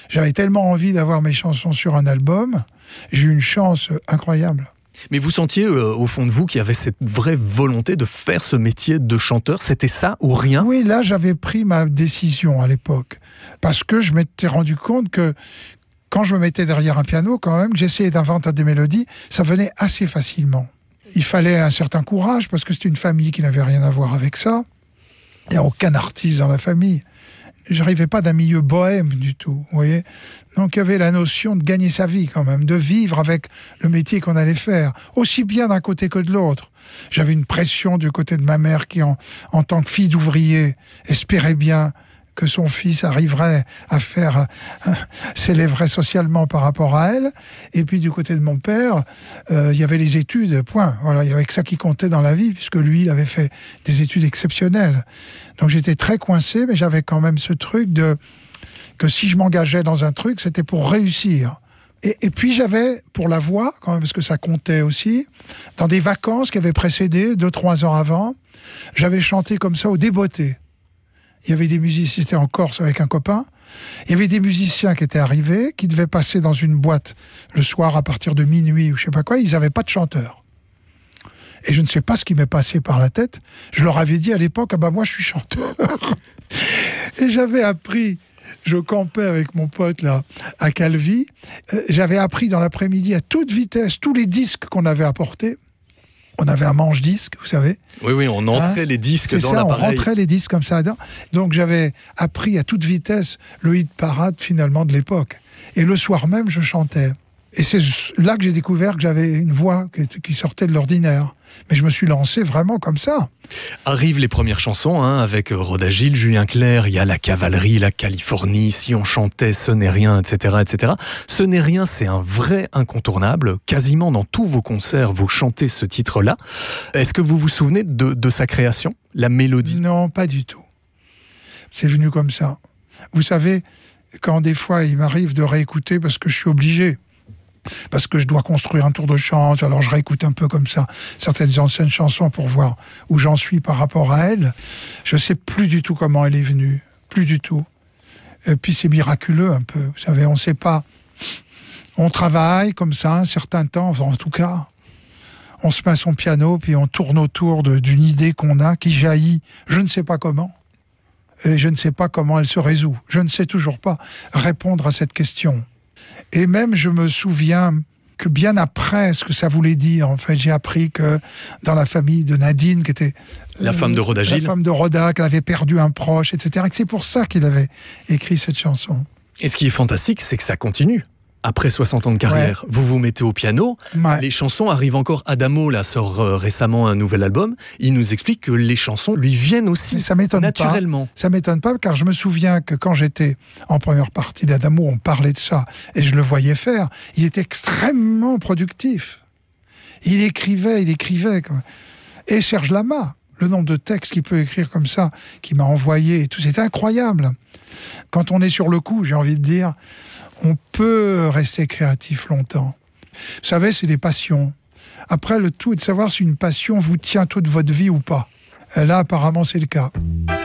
J'avais tellement envie d'avoir mes chansons sur un album, j'ai eu une chance incroyable. Mais vous sentiez au fond de vous qu'il y avait cette vraie volonté de faire ce métier de chanteur, c'était ça ou rien? Oui, là j'avais pris ma décision à l'époque, parce que je m'étais rendu compte que quand je me mettais derrière un piano, quand même, que j'essayais d'inventer des mélodies, ça venait assez facilement. Il fallait un certain courage, parce que c'était une famille qui n'avait rien à voir avec ça. Il n'y a aucun artiste dans la famille. J'arrivais pas d'un milieu bohème du tout, vous voyez. Donc il y avait la notion de gagner sa vie quand même, de vivre avec le métier qu'on allait faire, aussi bien d'un côté que de l'autre. J'avais une pression du côté de ma mère qui, en tant que fille d'ouvrier, espérait bien que son fils arriverait à s'élèverait socialement par rapport à elle. Et puis du côté de mon père, il y avait les études, point. Voilà, il y avait que ça qui comptait dans la vie, puisque lui, il avait fait des études exceptionnelles. Donc j'étais très coincé, mais j'avais quand même ce truc que si je m'engageais dans un truc, c'était pour réussir. Et puis j'avais, pour la voix, quand même, parce que ça comptait aussi, dans des vacances qui avaient précédé, 2-3 ans avant, j'avais chanté comme ça au Débeauté. Il y avait des musiciens, c'était en Corse avec un copain, il y avait des musiciens qui étaient arrivés, qui devaient passer dans une boîte le soir à partir de minuit ou je sais pas quoi, ils n'avaient pas de chanteur. Et je ne sais pas ce qui m'est passé par la tête, je leur avais dit à l'époque, ah bah moi je suis chanteur. Et j'avais appris, je campais avec mon pote là, à Calvi, j'avais appris dans l'après-midi à toute vitesse tous les disques qu'on avait apportés. On avait un manche-disque, vous savez. Oui, on entrait les disques dans l'appareil. On rentrait les disques comme ça dedans. Donc j'avais appris à toute vitesse le hit parade finalement de l'époque. Et le soir même, je chantais. Et c'est là que j'ai découvert que j'avais une voix qui sortait de l'ordinaire. Mais je me suis lancé vraiment comme ça. Arrivent les premières chansons, avec Roda Gilles, Julien Clerc, il y a La Cavalerie, La Californie, Si on chantait, Ce n'est rien, etc., etc. Ce n'est rien, c'est un vrai incontournable. Quasiment dans tous vos concerts, vous chantez ce titre-là. Est-ce que vous vous souvenez de sa création, la mélodie? Non, pas du tout. C'est venu comme ça. Vous savez, quand des fois il m'arrive de réécouter parce que je suis obligé, parce que je dois construire un tour de chant, alors je réécoute un peu comme ça certaines anciennes chansons pour voir où j'en suis par rapport à elle. Je sais plus du tout comment elle est venue, plus du tout. Et puis c'est miraculeux un peu, vous savez, on sait pas. On travaille comme ça un certain temps, en tout cas. On se met à son piano, puis on tourne autour d'une idée qu'on a, qui jaillit, je ne sais pas comment. Et je ne sais pas comment elle se résout. Je ne sais toujours pas répondre à cette question. Et même, je me souviens que bien après ce que ça voulait dire, en fait, j'ai appris que dans la famille de Nadine, qui était la femme de Roda Gilles, la femme de Roda, qu'elle avait perdu un proche, etc., et que c'est pour ça qu'il avait écrit cette chanson. Et ce qui est fantastique, c'est que ça continue. Après 60 ans de carrière, vous vous mettez au piano, les chansons arrivent encore. Adamo là, sort récemment un nouvel album, il nous explique que les chansons lui viennent aussi ça naturellement. Ça m'étonne pas, car je me souviens que quand j'étais en première partie d'Adamo, on parlait de ça, et je le voyais faire, il était extrêmement productif. Il écrivait. Et Serge Lama, le nombre de textes qu'il peut écrire comme ça, qu'il m'a envoyé et tout, c'était incroyable. Quand on est sur le coup, j'ai envie de dire, on peut rester créatif longtemps. Vous savez, c'est des passions. Après, le tout est de savoir si une passion vous tient toute votre vie ou pas. Et là, apparemment, c'est le cas.